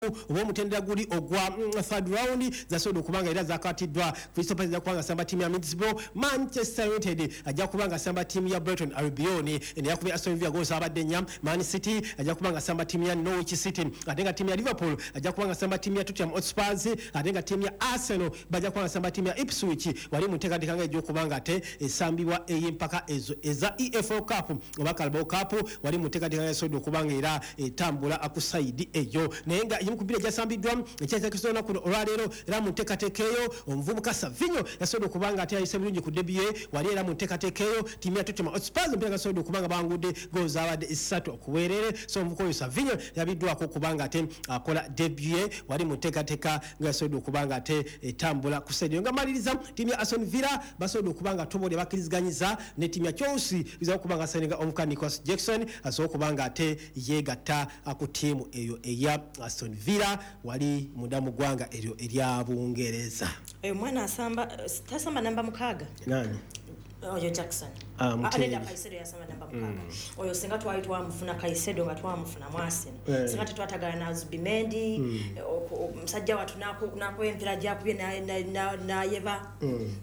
oba omutendera guli ogwa third round zasobola okubanga era zakatiddwa Crystal Palace kubanga samba timu ya Middlesbrough. Manchester United ajja kubanga samba timu ya Brighton Albion yakubye Aston Villa goals abadde nnya. Man City ajja kubanga samba timu ya Norwich City ate nga timu ya Liverpool ajja kubanga samba timu ya Tottenham Hotspur ate nga timu ya Arsenal bajja kubanga samba timu ya Ipswich wali mu nteekateeka nga egy'okubanga ate esambibwa ey'empaka ezo eza EFL Cup oba Carabao Cup wali mu nteekateeka nga esobola okubanga era etambula ku side eyo naye nga mukubira jasambiddwa ekyakisona kuno olwaleero era mu nteekateeka eyo omuvubuka Savinho yasobola okubanga ate ayise bulungi ku debut ye wali era mu nteekateeka eyo tiimu ya Tottenham Hotspur mpira gasobola okubanga bangudde goals abadde 3 okuweerere so omuvubuka oyo Savinho yabiddwako okubanga ate akola debut ye wali mu nteekateeka nga yasobola okubanga ate etambula ku side nga maliriza tiimu ya Aston Villa basobola okubanga tobole bakkirizganyiza ne tiimu ya Chelsea biza okubanga senga omuka Nicholas Jackson asobola okubanga ate yeegatta ku tiimu eyo eya Aston Villa wali mudamu gwanga eryo erya Bungereza. Mwana asamba tasamba namba mukaga. Nani? Oyo Jackson. Alenda Kaisedo yasamba namba mukaga. Oyo singa twaitwa mufuna Kaisedo nga twamufuna Mwasino. Singa tetwatagala na Zubimendi musajja watu nako empira jakubye na Yeva.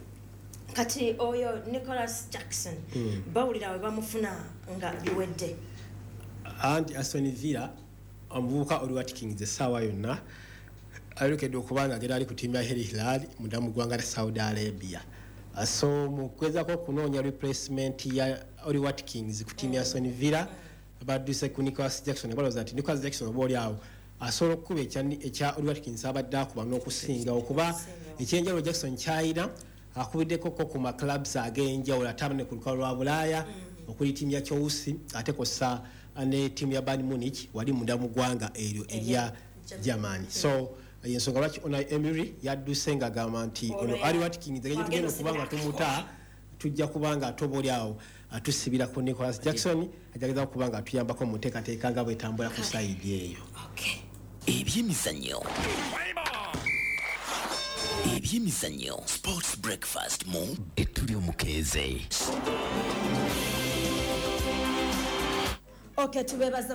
Kati oyo Nicholas Jackson bawulira we bamufuna nga biwedde. And Aston Villa omuvubuka oli Watkins essaawa yonna ayokedde okubanga agera ali ku tiimu ya Al Hilal mudamu gwanga la Saudi Arabia. So mu kwezako okunoonya replacement ya Oli Watkins ku tiimu ya Aston Villa badduse ku Nicholas Jackson balowooza nti Nicholas Jackson oba oli awo asobola okukuba ekya Oli Watkins abadde akuba n'okusinga okuba ekyenjawulo Jackson kyayina akubiddeko ku ma clubs ag'enjawulo atamane ku lukalu lwa Bulaaya okuli tiimu ya Chelsea ate kossa ne timu ya Bayern Munich wali mudamu gwanga eryo erya Germany. So yensonga lwaki Unai Emery yadduse nga agamba nti ono Ali Watkins tugenda kubanga tumuta tujja kubanga atoboli awo atusibira ku Nicholas Jackson ajageza kubanga atuyambako mu nteekateeka nga bwetambula ku side eyo. Ebyemizannyo Sports Breakfast mu Etulio Mukeze. Okay, tubebaza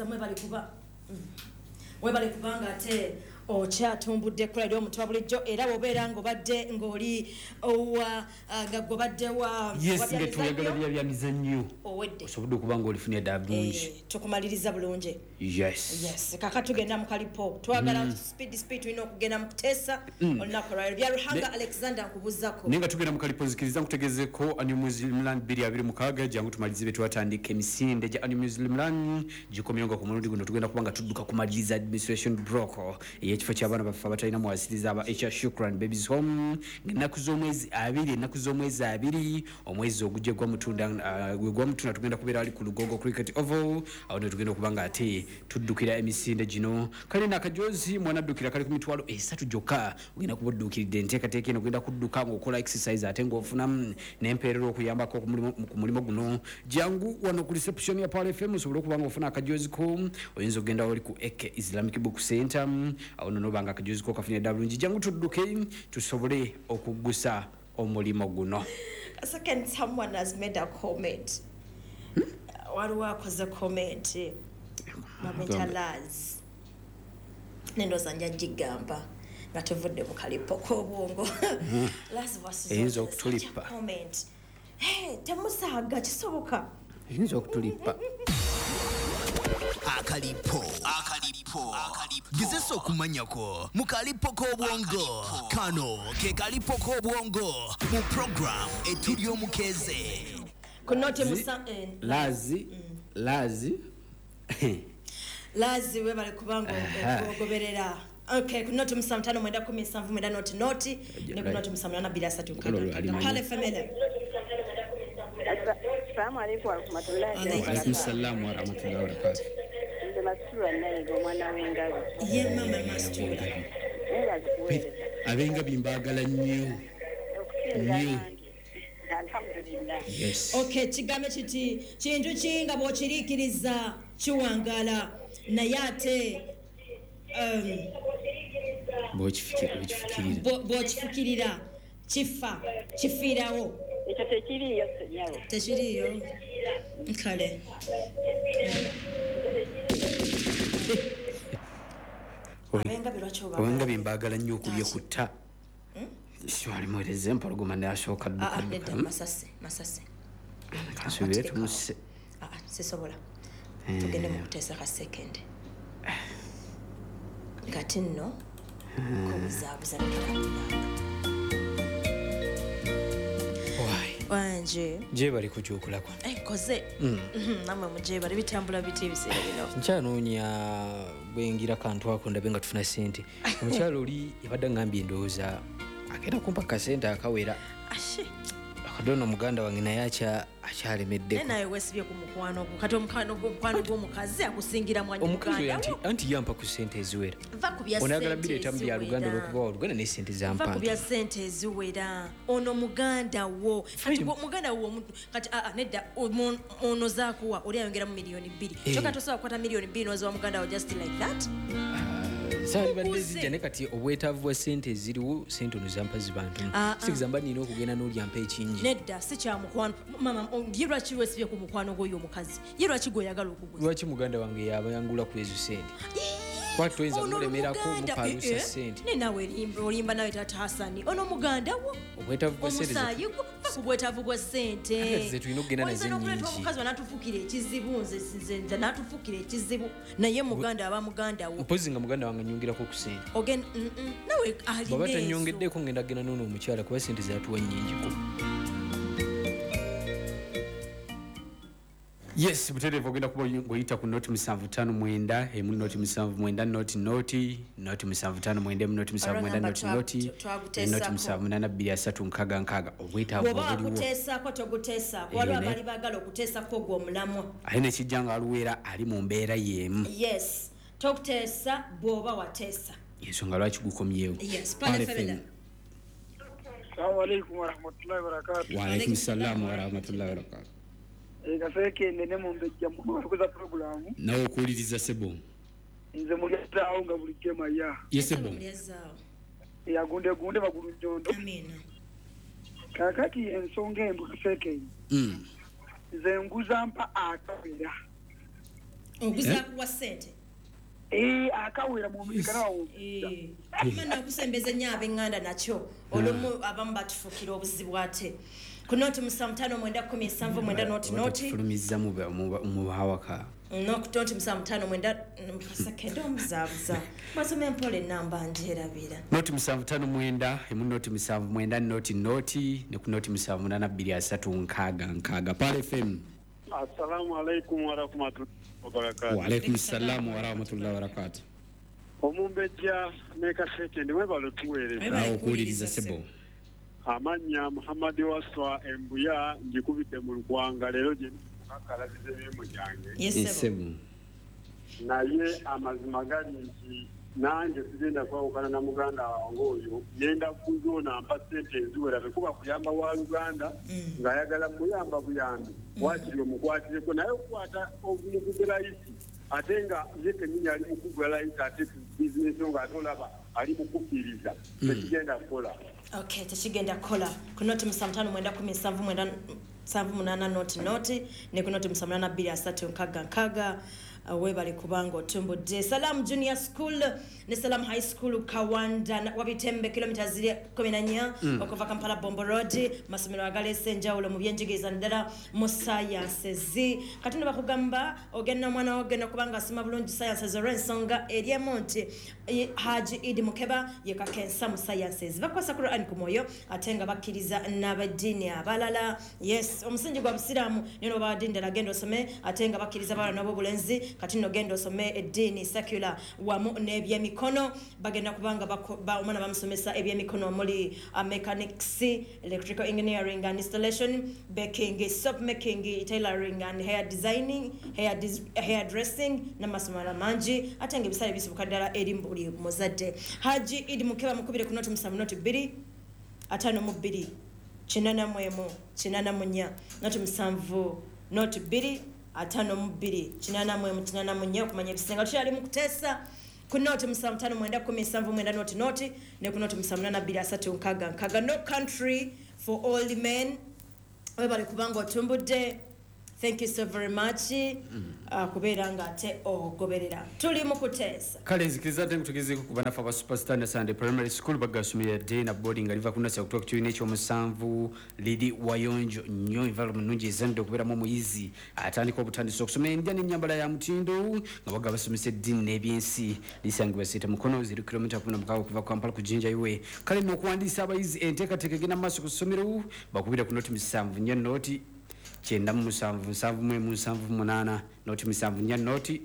mwebali kubanga ate okyatumbudde kula lyo mutwa bulijjo era bobeera ngobadde ngoli owa gagobadde wa yes ngetuyagala bya mizannyo osobodde kubanga olifunye dabungi tukumaliriza bulungi yes kaka tugenda mu kalipo twagala speed tulina okugenda mu kuteesa olunaku lwalero bya Ruhanga Alexander nkubuzako nenga tugenda mu kalipo zikiriza nkutegezeko New Zealand 226 jangu tumalize betu watandika emisinde ja New Zealand gikomyonga ku mulundi guno tugenda kubanga tudduka kumaliriza administration broker ekifo ky'abaana baffe abatalina mwasiriza aba Asia Shukran Babies Home ng'ennaku z'omwezi abiri omwezi ogujja gwa mutunda tugenda kubeera ali ku Lugogo Cricket Oval awo ne tugenda okubanga ate tuddukira emisinde gino kale nakajozi mwana ddukira kali ku mitwalo 3 gyokka ogenda kubaddukiridde enteekateeka eno ogenda kudduka ng'okola exercise ate ng'ofuna n'empeerero okuyambako ku mulimo guno jangu wano ku reception ya Pale FM osobole okubanga ofuna akajozi ko oyinza ogenda oli ku Eke Islamic Book Center awo nobanga akajozi ko kafunye dabulungi jangu tudduke tusobole okugusa omulimo guno. Second, someone has made a comment. Waliwo akoze comment Mametalaz nendo zanja jigamba nga tuvudde mu kalipo k'obwongo Laz was eyinza okutulipa comment temusaaga kisoboka eyinza okutulipa akalipo gezeso okumanyako mu kalipo k'obwongo kano ke kalipo k'obwongo mu program Etulio Mukeze kunote lazi we bali kubanga ogoberera. Okay, kunote musamtano mwenda 17 mwenda noti ne kunote musamtano 233 Pale family. Assalamu alaykum wa rahmatullahi wa barakatuh. Alaykum salaam wa rahmatullahi wa barakatuh. Mastura nayo mwana wengabi. Ye mama Mastura. Abenga bimbagala nnyo. Alhamdulillah. Yes. Okay, kigambe kiti kintu kinga bw'okiriikiriza kiwangala naye ate bw'okifukirira kifiirawo. Ekyo tekiriyo senyawo. Tekiriyo. Kale. owenga bimbagala nnyo okulya kutta swali mweleze mpologoma nasooka dduka masase kasubire tumuse sisobola tugende mu kuteesa ka second kati nno kubuzaabuza wanje je bali kukyukula kwa koze namwe muje bali bitambula biti ebiseera bino nkyanoonya bwengira kantu ako ndabe nga tufuna sente omukyalo oli yabadde ngambye endowooza agenda kumpa kasente akawera akadono muganda wange naye akyalemeddeko naye wesibye ku mukwano gwo kati omukwano gw'omukazi akusingira mwanyi omukazi anti yampa ku sente eziwera onayagala bireeta mu bya luganda olwokuba waluganda naye sente zampa ku bya sente eziwera ono muganda wo kati muganda wo omuntu kati nedda ono zaakuwa oli ayongeramu miliyoni 2 kyokka tosobola kukwata miliyoni 2 noziwa muganda wo just like that zaali badde zijja ne kati obwetaavu bwa sente eziriwo sente ono zampa zibantu sikizamba nina okugenda n'olyampa ekingi nedda si kya mukwano mama ye lwaki wesibye ku mukwano gw'oyo omukazi ye lwaki gweoyagala okuguza lwaki muganda wange yabayangula ku ezo sente kwati toyinza kumulemerako mupalusa sente ne nawe olimba nawe tata Hasani ono muganda wo obwetaavu bwa sente omusaayi gwo kubwetaavu bwa sente ze tulina okugenda nazo nnyingi omukazi wanatufukira ekizibu nze natufukira ekizibu naye muganda aba muganda wo mpozi nga muganda wange nyongirako ku sente ogenda nawe alinezo baba tanyongeddeko ngenda genda noono omukyala kuba sente zatuwa nnyingiko yes butereevu ogenda kuba ng'oyita ku noti 759 emu noti 790 noti 759 emu noti 790 noti 782 obwetaavu obuliwo kuteesako toguteesako waliwo abali baagala okuteesako gwe omulamwa ate nekijja nga aluweera ali mu mbeera yeemu yes tokuteesa bw'oba wateesa ensonga lwaki gukomyewo waalaikum salaamu warahmatullahi wabarakatu kaseke ne mumbejja mukuza program nawe okuwuliriza sebo nze mulyazaawo nga buli kemaya yesebo yagunde magulu njondo kakati ensonga embu kaseke nze nguza mpa akawera oguza kuwa sente akawera mu mikanawo mana kusembeza nyabe nganda nakyo olumu abamu batufukira obuzibu ate kunoti 559 mwenda noti fulumiza mu bawaka nokutonti 559 mpasakendo omuzabuza masome mpole namba njerabira noti 759 emu noti 790 noti ne ku noti 782 pale FM. Assalamu alaikum warahmatullahi wabarakatuh. Wa alaikum salaam warahmatullahi wabarakatuh. Omumbejja meka second webalo tuwere okuwuliriza sebo amanya Muhammad Waswa embuya njikubite mu Rwanga lero je kakalazize bimo jange yesebo naye amazima gali nti nanje sigenda kwawukana na muganda wange oyo yenda kuzona mpasente eziwera kuba kuyamba wa Uganda ngayagala muyamba buyambi wakiri omukwatireko naye okukwata obumugera isi atenga yeke nini ali mukugala isi ate business nga atolaba ali mukukiriza tekigenda kukola okay tekigenda kukola kunoti 517 noti ne kunoti 782 webali kubanga otumbudde Salam Junior School ne Salam High School Kawanda wabitembe kilomita 14 okuva Kampala Bombo Road masomero agalese njawulo mu byenjigiriza ndala mu sciences kati bakugamba ogenda mwana ogenda kubanga asima bulungi sciences orensonga Monte Haji Idi Mukeba yekakensa mu sciences bakwasa Quran kumoyo atenga bakiriza n'abadini abalala yes omusingi gwa Musiramu neno badindira gendo some atenga bakiriza bala nabo bulenzi kati no gendo some edini secular wamu nebyemikono bagenda kubanga omwana bamusomesa ebyemikono muri mechanics, electrical engineering and installation, baking, soap making, tailoring and hair designing, hair dressing n'amasomo mangi atenge bisale bisubukadala eri mbuli muzadde Haji Idi Mukeba mukubire kunoti 7 atano mu 2 kinana mwemu kinana munya noti 7 noti 2 atano mu 2 kinana mwemu kinana munya okumanya ebisenga tukyali mu kuteesa ku noti 517 noti ne ku noti 782 no country for all men webali kubanga otumbudde Thank you so very much. Kubeera nga te ogoberera. Tuli mu kuteesa. Kale nzikiriza ate nkutugezeko ku banafu aba Superstar na Sunday Primary School bagasomera day na boarding aliva kunasa kutoka ku kibiina ekyomusanvu Lidi Wayonjo nnyo environment nungi ezanidde okubeeramu omuyizi atandika obutandisa okusoma endya n'ennyambala ya mutindo nga baga basomesa eddiini n'ebyensi lisangibwa Sete Mukono 0 kilomita 16 okuva ku Kampala ku Jinja iwe. Kale n'okuwandiisa abayizi enteekateeka egenda mu maaso ku ssomero bakubira ku noti 7 nnyo noti 97778 noti 7 nya noti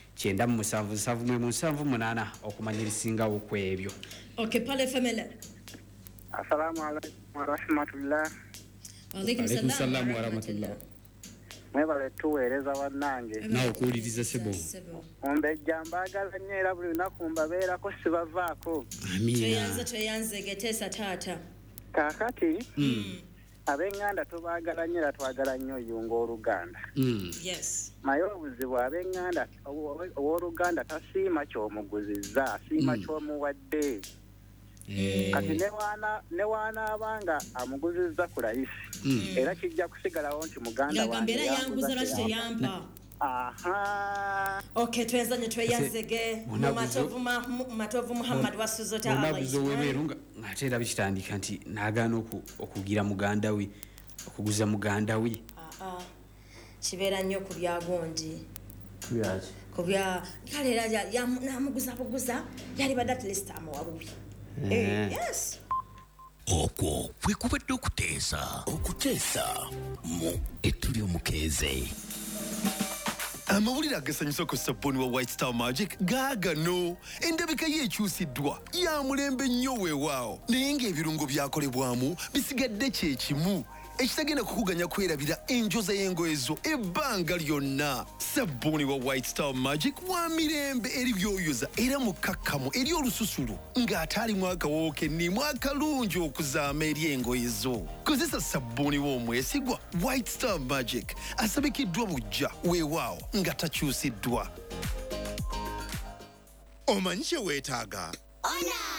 97778 okumanya erisingawo kwebyo. Okay, pale family. Assalamu alaikum wa rahmatullah. Alaikum salaam wa rahmatullah. Mwebale tuweereza bannange. Nawe okuwuliriza sebo. Ombejja mbagala nnyo era buli lunaku mbabeerako sibavaako. Amina. Tweyanze geteesa taata. Kaakati ab'enganda tubaagala nnyo era twagala nnyo yunga Oluganda. Yes. Naye obuzibu ab'enganda ow'Oluganda tasiima ky'omuguzizza, asiima ky'omuwadde. Kati ne waanaabanga amuguzizza ku layisi era kijja kusigalawo nti muganda wange yanguza lwaki teyampa. Aha. Okay, tweyanzege mu matovu Muhammad wasuzota onabuzo weberunga ate era bikitandika nti naagaana okugira muganda we okuguza muganda we. Kibeera nnyo ku byagondi. Kubya kale era namuguza yali badde at least amuwabubi. Yes. Okwo kwe kubadde okuteesa mu Etulyo Mukeeze. Amawulire agasanyusa ku sabbuuni wa White Star Magic gaagano. Endabika ye ekyusiddwa ya mulembe nnyo weewaawo naye ng'ebirungo byakolebwamu bisigadde kye kimu ekitagenda kukuganya kwerabira enjoza y'engoye zo ebbanga lyonna. Sabbuuni wa White Star Magic wa mirembe eri byoyoza era mukakkamu eri olususulu ng'ate alimu akawoowo kennimu akalungi okuzaama eri engoye zo. Kozesa sabbuuni w'omwesigwa White Star Magic asabikiddwa bujja weewaawo nga takyusiddwa. Omanyi kye weetaaga?